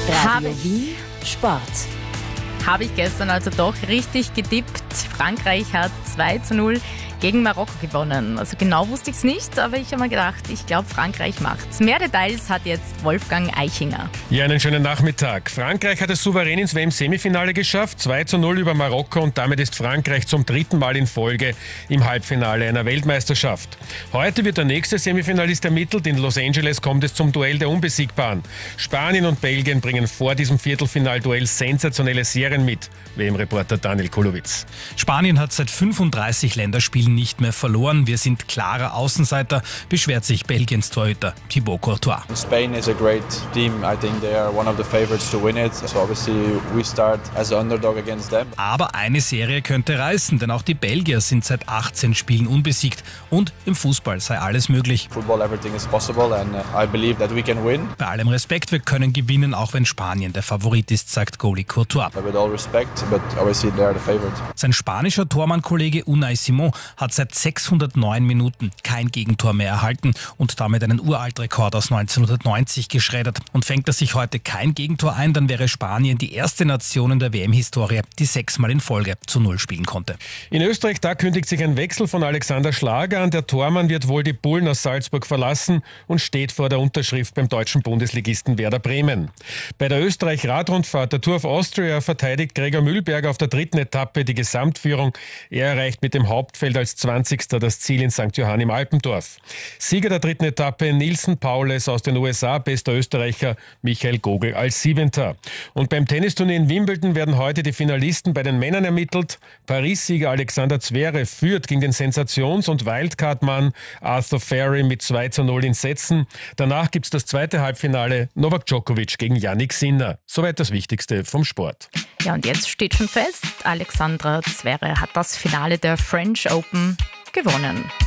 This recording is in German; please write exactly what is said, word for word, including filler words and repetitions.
Radio Wien Sport. Habe ich gestern also doch richtig getippt. Frankreich hat zwei zu null gegen Marokko gewonnen. Also genau wusste ich es nicht, aber ich habe mir gedacht, ich glaube, Frankreich macht's. Mehr Details hat jetzt Wolfgang Eichinger. Ja, einen schönen Nachmittag. Frankreich hat es souverän ins W M-Semifinale geschafft. zwei zu null über Marokko und damit ist Frankreich zum dritten Mal in Folge im Halbfinale einer Weltmeisterschaft. Heute wird der nächste Semifinalist ermittelt. In Los Angeles kommt es zum Duell der Unbesiegbaren. Spanien und Belgien bringen vor diesem Viertelfinalduell sensationelle Serien mit. W M-Reporter Daniel Kulowitz. Spanien hat seit fünfunddreißig Länderspielen nicht mehr verloren. Wir sind klarer Außenseiter, beschwert sich Belgiens Torhüter Thibaut Courtois. Spain is a great team. I think they are one of the favorites to win it. So obviously we start as an underdog against them. Aber eine Serie könnte reißen, denn auch die Belgier sind seit achtzehn Spielen unbesiegt und im Fußball sei alles möglich. Football, everything is possible and I believe that we can win. Bei allem Respekt, wir können gewinnen, auch wenn Spanien der Favorit ist, sagt Goalie Courtois. With all respect, but obviously they are the favorite. Sein spanischer Tormann-Kollege Unai Simón hat seit sechshundertneun Minuten kein Gegentor mehr erhalten und damit einen Uraltrekord aus neunzehnhundertneunzig geschreddert. Und fängt er sich heute kein Gegentor ein, dann wäre Spanien die erste Nation in der W M-Historie, die sechsmal in Folge zu Null spielen konnte. In Österreich, da kündigt sich ein Wechsel von Alexander Schlager an. Der Tormann wird wohl die Bullen aus Salzburg verlassen und steht vor der Unterschrift beim deutschen Bundesligisten Werder Bremen. Bei der Österreich-Radrundfahrt, der Tour of Austria, verteidigt Gregor Mühlberger auf der dritten Etappe die Gesamtführung. Er erreicht mit dem Hauptfeld als zwanzigster das Ziel in Sankt Johann im Alpendorf. Sieger der dritten Etappe Nilsen Paules aus den U S A, bester Österreicher Michael Gogl als siebenter. Und beim Tennisturnier in Wimbledon werden heute die Finalisten bei den Männern ermittelt. Paris-Sieger Alexander Zverev führt gegen den Sensations- und Wildcard-Mann Arthur Ferry mit zwei zu null in Sätzen. Danach gibt es das zweite Halbfinale Novak Djokovic gegen Jannik Sinner. Soweit das Wichtigste vom Sport. Ja, und jetzt steht schon fest, Alexandra Zverev hat das Finale der French Open gewonnen.